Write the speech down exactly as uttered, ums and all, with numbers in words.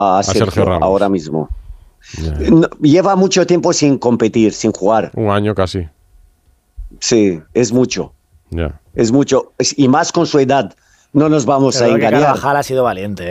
a, a Sergio, Sergio Ramos ahora mismo. Yeah. No, lleva mucho tiempo sin competir, sin jugar. Un año casi. Sí, es mucho. Yeah. Es mucho. Y más con su edad. No nos vamos Pero a creo que engañar. Carvajal ha sido valiente, ¿eh?